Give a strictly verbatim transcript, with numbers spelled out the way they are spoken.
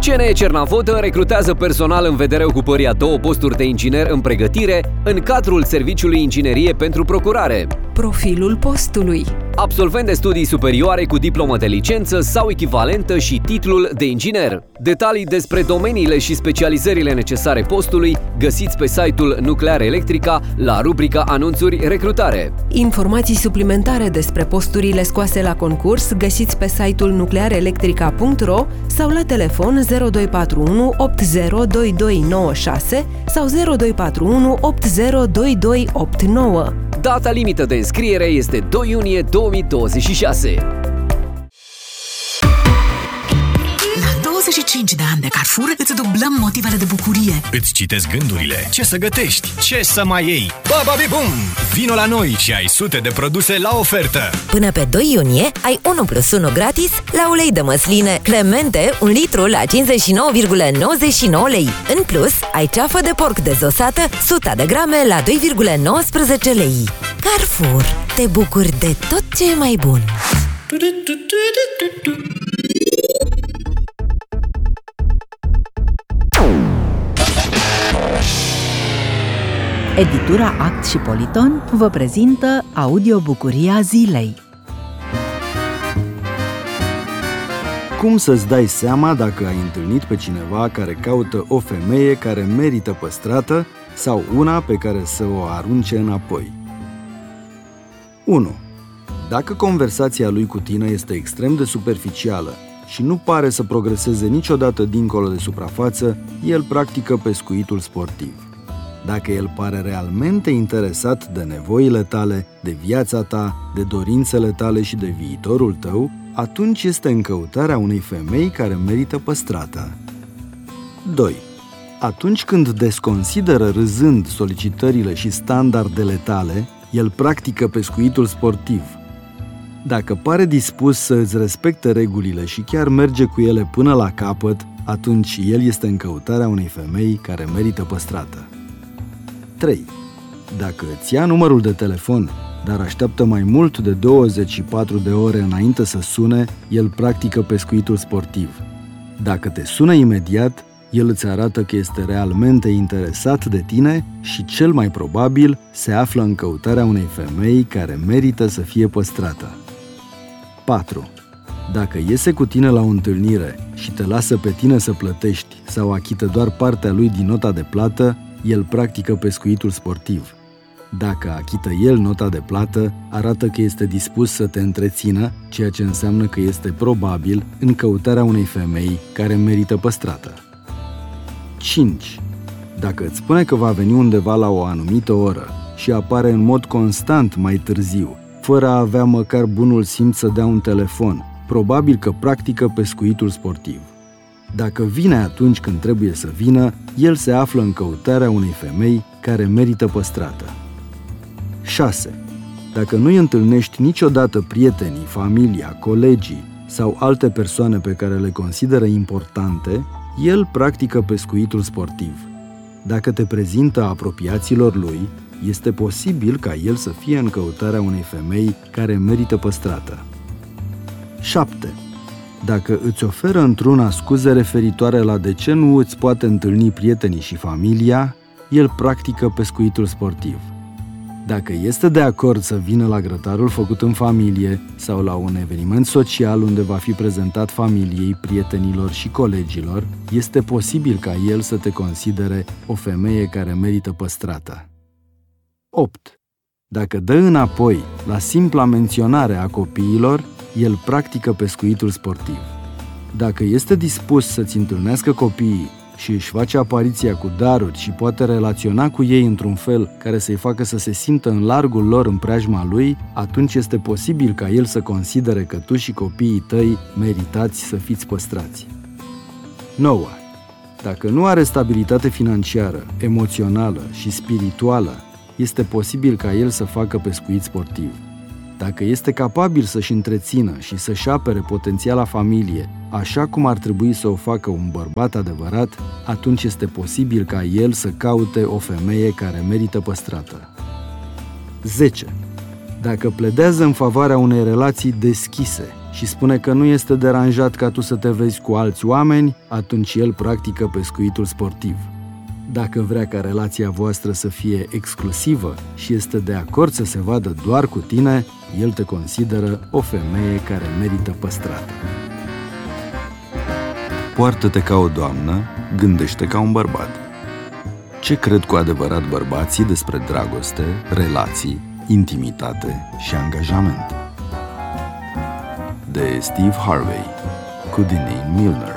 C N E Cernavodă recrutează personal în vederea ocupării a două posturi de inginer în pregătire în cadrul Serviciului Inginerie pentru Procurare. Profilul postului: absolvent de studii superioare cu diplomă de licență sau echivalentă și titlul de inginer. Detalii despre domeniile și specializările necesare postului găsiți pe site-ul Nuclear Electrica la rubrica Anunțuri Recrutare. Informații suplimentare despre posturile scoase la concurs găsiți pe site-ul nuclear electrica punct ro sau la telefon zero doi patru unu opt zero doi doi nouă șase sau zero doi patru unu opt zero doi doi opt nouă. Data limită de înscriere este doi iunie două mii douăzeci și șase. douăzeci și cinci de ani de Carrefour îți dublăm motivele de bucurie. Îți citesc gândurile, ce să gătești, ce să mai iei. Bababibum! Vino la noi și ai sute de produse la ofertă. Până pe doi iunie ai unu plus unu gratis la ulei de măsline Clemente, un litru la cincizeci și nouă virgulă nouăzeci și nouă lei. În plus, ai ceafă de porc dezosată, sută de grame la doi virgulă nouăsprezece lei. Carrefour, te bucuri de tot ce e mai bun. Editura Act și Politon vă prezintă Audiobucuria Zilei. Cum să-ți dai seama dacă ai întâlnit pe cineva care caută o femeie care merită păstrată sau una pe care să o arunce înapoi? unu. Dacă conversația lui cu tine este extrem de superficială și nu pare să progreseze niciodată dincolo de suprafață, el practică pescuitul sportiv. Dacă el pare realmente interesat de nevoile tale, de viața ta, de dorințele tale și de viitorul tău, atunci este în căutarea unei femei care merită păstrată. doi. Atunci când desconsideră râzând solicitările și standardele tale, el practică pescuitul sportiv. Dacă pare dispus să îți respecte regulile și chiar merge cu ele până la capăt, atunci el este în căutarea unei femei care merită păstrată. trei. Dacă îți ia numărul de telefon, dar așteaptă mai mult de douăzeci și patru de ore înainte să sune, el practică pescuitul sportiv. Dacă te sună imediat, el îți arată că este realmente interesat de tine și, cel mai probabil, se află în căutarea unei femei care merită să fie păstrată. patru. Dacă iese cu tine la o întâlnire și te lasă pe tine să plătești sau achită doar partea lui din nota de plată, el practică pescuitul sportiv. Dacă achită el nota de plată, arată că este dispus să te întrețină, ceea ce înseamnă că este probabil în căutarea unei femei care merită păstrată. cinci. Dacă îți spune că va veni undeva la o anumită oră și apare în mod constant mai târziu, fără a avea măcar bunul simț să dea un telefon, probabil că practică pescuitul sportiv. Dacă vine atunci când trebuie să vină, el se află în căutarea unei femei care merită păstrată. șase. Dacă nu-i întâlnești niciodată prietenii, familia, colegii sau alte persoane pe care le consideră importante, el practică pescuitul sportiv. Dacă te prezintă apropiaților lui, este posibil ca el să fie în căutarea unei femei care merită păstrată. șapte. Dacă îți oferă într-una scuze referitoare la de ce nu îți poate întâlni prietenii și familia, el practică pescuitul sportiv. Dacă este de acord să vină la grătarul făcut în familie sau la un eveniment social unde va fi prezentat familiei, prietenilor și colegilor, este posibil ca el să te considere o femeie care merită păstrată. opt. Dacă dă înapoi la simpla menționare a copiilor, el practică pescuitul sportiv. Dacă este dispus să-ți întâlnească copiii și își face apariția cu daruri și poate relaționa cu ei într-un fel care să-i facă să se simtă în largul lor în preajma lui, atunci este posibil ca el să considere că tu și copiii tăi meritați să fiți păstrați. nouă. Dacă nu are stabilitate financiară, emoțională și spirituală, este posibil ca el să facă pescuit sportiv. Dacă este capabil să-și întrețină și să-și apere potențiala familie, așa cum ar trebui să o facă un bărbat adevărat, atunci este posibil ca el să caute o femeie care merită păstrată. zece. Dacă pledează în favoarea unei relații deschise și spune că nu este deranjat ca tu să te vezi cu alți oameni, atunci el practică pescuitul sportiv. Dacă vrea ca relația voastră să fie exclusivă și este de acord să se vadă doar cu tine, el te consideră o femeie care merită păstrată. Poartă-te ca o doamnă, gândește ca un bărbat. Ce cred cu adevărat bărbații despre dragoste, relații, intimitate și angajament? De Steve Harvey, cu Denise Milner.